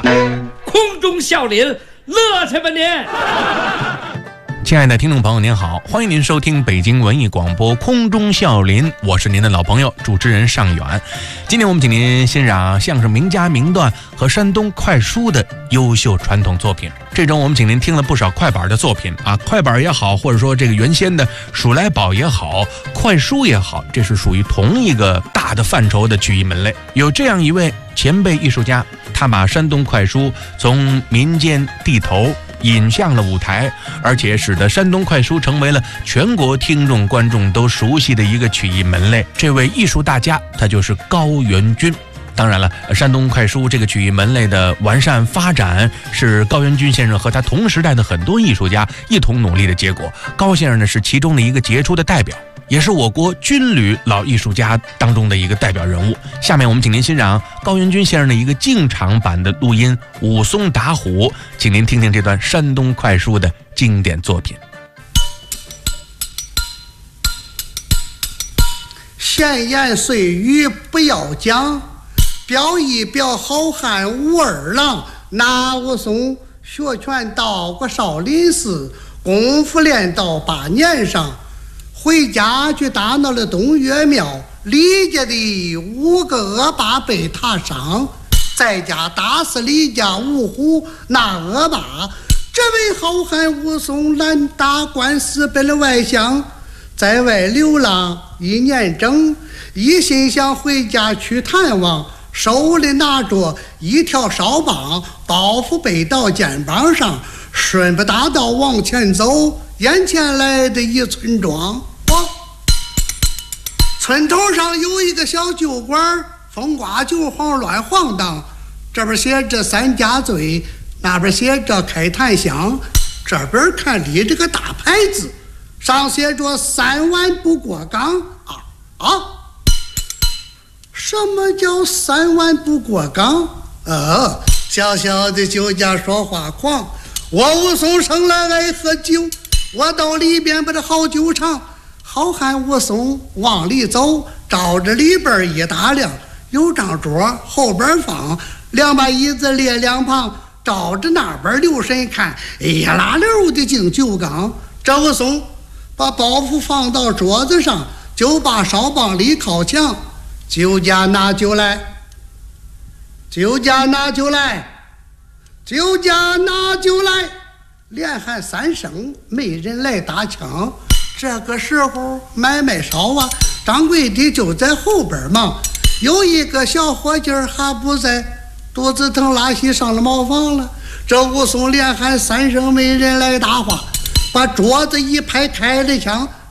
空中笑林，乐去吧您！ 亲爱的听众朋友您好，欢迎您收听北京文艺广播空中笑林，我是您的老朋友主持人尚远。今天我们请您欣赏相声名家名段和山东快书的优秀传统作品。这周我们请您听了不少快板的作品啊，快板也好，或者说这个原先的数来宝也好，快书也好，这是属于同一个大的范畴的曲艺门类。有这样一位前辈艺术家，他把山东快书从民间地头引向了舞台，而且使得山东快书成为了全国听众观众都熟悉的一个曲艺门类。这位艺术大家他就是高元钧。当然了，山东快书这个曲艺门类的完善发展是高元钧先生和他同时代的很多艺术家一同努力的结果。高先生呢是其中的一个杰出的代表，也是我国军旅老艺术家当中的一个代表人物。下面我们请您欣赏高元钧先生的一个进场版的录音《武松打虎》，请您听听这段山东快书的经典作品。 闲言碎语不要讲，表一表好汉武二郎。那武松学拳到过少林寺，功夫练到8年上，回家去打闹了东岳庙，李家的5个恶霸被他伤，在家打死李家5虎那恶霸。这位好汉武松拦打官司奔了外乡，在外流浪1年整，一心想回家去探望，手里拿着一条哨棒，包袱背到肩膀上，顺着大道往前走，眼前来的一村庄。村头上有一个小酒馆，风刮酒晃乱晃荡，这边写着3家醉，那边写着开坛香，这边看立这个大牌子，上写着3碗不过岗。什么叫3碗不过岗？小小的酒家说话狂，我武松生来爱喝酒，我到里边把这好酒尝。好汉武松往里走，照着里边一打量，有张桌，后边放2把椅子列2旁，照着那边留神看，一拉溜的进酒缸。这武松把包袱放到桌子上，就把哨棒里靠墙，酒家拿酒来，酒家拿酒来，酒家拿酒来，连喊3声，没人来打枪。这个时候买卖少啊，掌柜的就在后边忙，有一个小伙计还不在，肚子疼拉稀上了茅房了。这武松连喊3声，没人来搭话，把桌子一拍，开了枪，